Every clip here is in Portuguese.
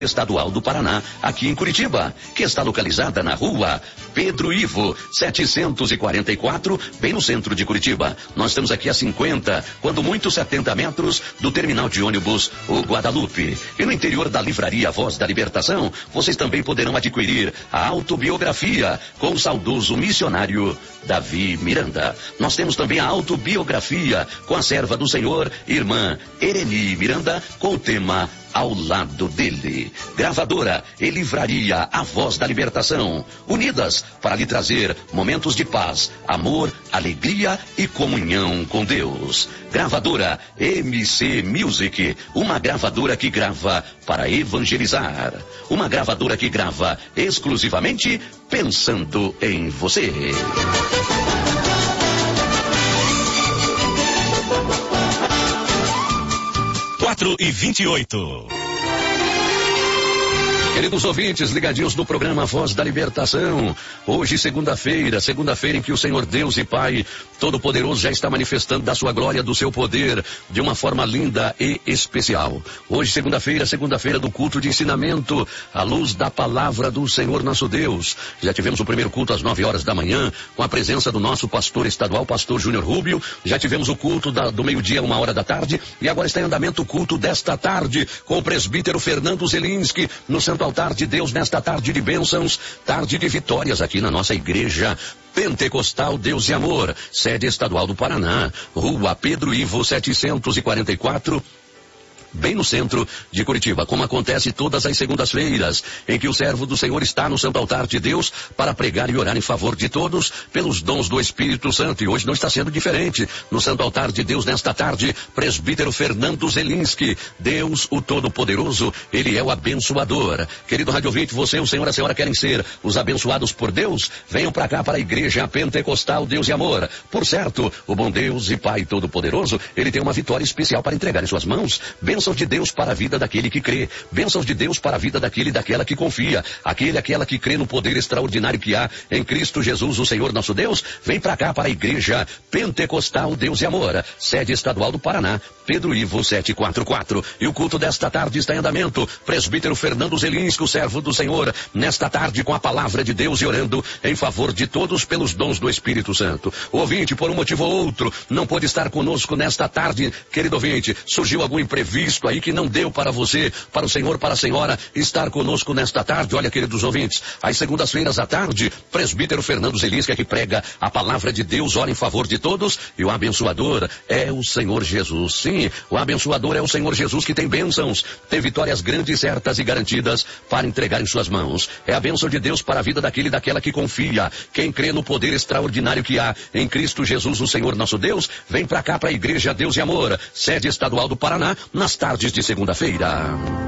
Estadual do Paraná, aqui em Curitiba, que está localizada na rua Pedro Ivo, 744, bem no centro de Curitiba. Nós estamos aqui a 50, quando muito 70 metros do terminal de ônibus o Guadalupe. E no interior da livraria Voz da Libertação, vocês também poderão adquirir a autobiografia com o saudoso missionário Davi Miranda. Nós temos também a autobiografia com a serva do Senhor, irmã Ereni Miranda, com o tema Ao Lado Dele. Gravadora e livraria A Voz da Libertação, unidas para lhe trazer momentos de paz, amor, alegria e comunhão com Deus. Gravadora MC Music, uma gravadora que grava para evangelizar. Uma gravadora que grava exclusivamente pensando em você. 4:28. Queridos ouvintes, ligadinhos no programa Voz da Libertação. Hoje, segunda-feira em que o Senhor Deus e Pai Todo-Poderoso já está manifestando da sua glória, do seu poder, de uma forma linda e especial. Hoje, segunda-feira do culto de ensinamento, à luz da palavra do Senhor nosso Deus. Já tivemos o primeiro culto às 9 horas da manhã, com a presença do nosso pastor estadual, pastor Júnior Rubio. Já tivemos o culto do meio-dia, 1 hora da tarde, e agora está em andamento o culto desta tarde, com o presbítero Fernando Zelinski, no Santo Altar de Deus, nesta tarde de bênçãos, tarde de vitórias aqui na nossa igreja Pentecostal Deus e Amor, sede estadual do Paraná, rua Pedro Ivo 744, bem no centro de Curitiba, como acontece todas as segundas-feiras, em que o servo do Senhor está no Santo Altar de Deus para pregar e orar em favor de todos pelos dons do Espírito Santo. E hoje não está sendo diferente. No Santo Altar de Deus, nesta tarde, presbítero Fernando Zelinski, Deus o Todo-Poderoso, ele é o abençoador. Querido rádio ouvinte, você, o senhor e a senhora querem ser os abençoados por Deus? Venham para cá, para a igreja Pentecostal Deus e Amor. Por certo, o bom Deus e Pai Todo-Poderoso, ele tem uma vitória especial para entregar em suas mãos. Bênçãos de Deus para a vida daquele que crê. Bênçãos de Deus para a vida daquele e daquela que confia. Aquela que crê no poder extraordinário que há em Cristo Jesus, o Senhor nosso Deus. Vem para cá, para a igreja Pentecostal Deus e Amor, sede estadual do Paraná, Pedro Ivo 744. E o culto desta tarde está em andamento. Presbítero Fernando Zelinski, o servo do Senhor, nesta tarde com a palavra de Deus e orando em favor de todos pelos dons do Espírito Santo. O ouvinte, por um motivo ou outro, não pôde estar conosco nesta tarde. Querido ouvinte, surgiu algum imprevisto aí que não deu para você, para o senhor, para a senhora estar conosco nesta tarde. Olha, queridos ouvintes, às segundas-feiras à tarde, presbítero Fernando Zelinski, que prega a palavra de Deus, ora em favor de todos, e o abençoador é o Senhor Jesus. Sim, o abençoador é o Senhor Jesus, que tem bênçãos, tem vitórias grandes, certas e garantidas para entregar em suas mãos. É a bênção de Deus para a vida daquele e daquela que confia. Quem crê no poder extraordinário que há em Cristo Jesus, o Senhor nosso Deus, vem para cá, para a igreja Deus e Amor, sede estadual do Paraná, nas tardes de segunda-feira.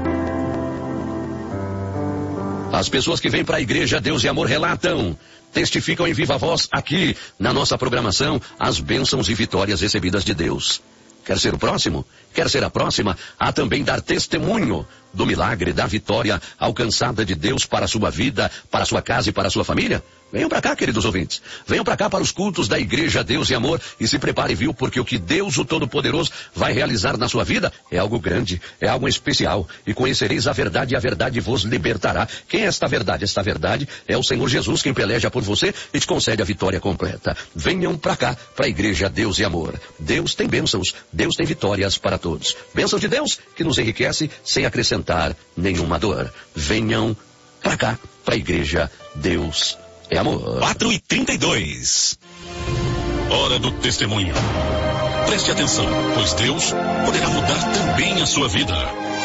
As pessoas que vêm para a igreja Deus e Amor relatam, testificam em viva voz aqui na nossa programação as bênçãos e vitórias recebidas de Deus. Quer ser o próximo? Quer ser a próxima a também dar testemunho do milagre, da vitória alcançada de Deus para a sua vida, para a sua casa e para a sua família? Venham para cá, queridos ouvintes. Venham para cá para os cultos da igreja Deus e Amor e se prepare, viu? Porque o que Deus, o Todo-Poderoso, vai realizar na sua vida é algo grande, é algo especial. E conhecereis a verdade e a verdade vos libertará. Quem é esta verdade? Esta verdade é o Senhor Jesus, quem peleja por você e te concede a vitória completa. Venham para cá, para a igreja Deus e Amor. Deus tem bênçãos, Deus tem vitórias para todos. Bênçãos de Deus que nos enriquece sem acrescentar nenhuma dor. Venham para cá, para a igreja Deus é Amor. 4:32. Hora do testemunho. Preste atenção, pois Deus poderá mudar também a sua vida.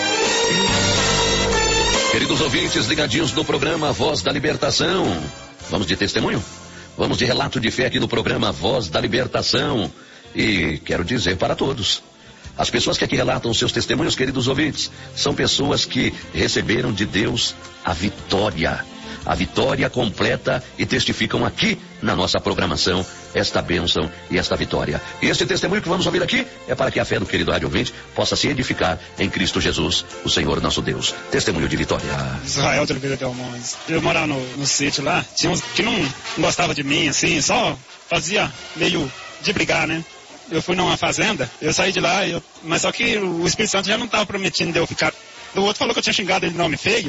Queridos ouvintes, ligadinhos no programa Voz da Libertação. Vamos de testemunho? Vamos de relato de fé aqui no programa Voz da Libertação. E quero dizer para todos, as pessoas que aqui relatam seus testemunhos, queridos ouvintes, são pessoas que receberam de Deus a vitória completa e testificam aqui na nossa programação esta bênção e esta vitória. E este testemunho que vamos ouvir aqui é para que a fé do querido rádio ouvinte possa se edificar em Cristo Jesus, o Senhor nosso Deus. Testemunho de vitória. Israel de Oliveira Delmões. Eu morava no sítio lá, tinha uns que não gostavam de mim, assim, só fazia meio de brigar, né? Eu fui numa fazenda, eu saí de lá, mas só que o Espírito Santo já não estava prometendo de eu ficar O outro falou que eu tinha xingado ele de nome feio.